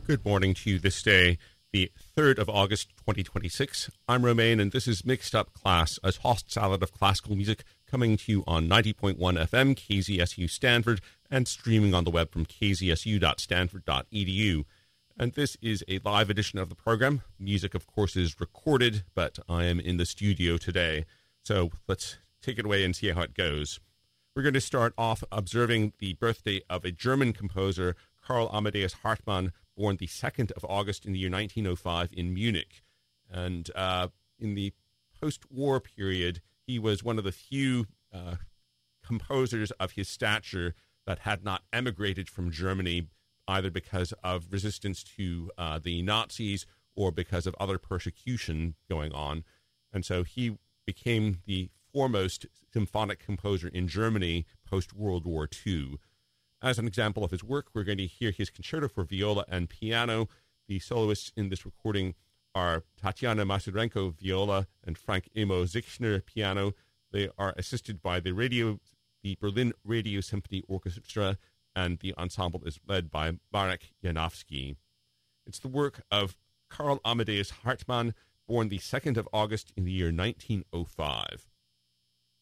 Good morning to you this day, the 3rd of August, 2026. I'm Romain, and this is Mixed Up Class, a tossed salad of classical music coming to you on 90.1 FM, KZSU Stanford, and streaming on the web from kzsu.stanford.edu. And this is a live edition of the program. Music, of course, is recorded, but I am in the studio today. So let's take it away and see how it goes. We're going to start off observing the birthday of a German composer, Karl Amadeus Hartmann, born the 2nd of August in the year 1905 in Munich. And in the post-war period, he was one of the few composers of his stature that had not emigrated from Germany, either because of resistance to the Nazis or because of other persecution going on. And so he became the foremost symphonic composer in Germany post-World War II. As an example of his work, we're going to hear his concerto for viola and piano. The soloists in this recording are Tatiana Masurenko, viola, and Frank Emo Zichner, piano. They are assisted by the Berlin Radio Symphony Orchestra, and the ensemble is led by Marek Janowski. It's the work of Karl Amadeus Hartmann, born the 2nd of August in the year 1905.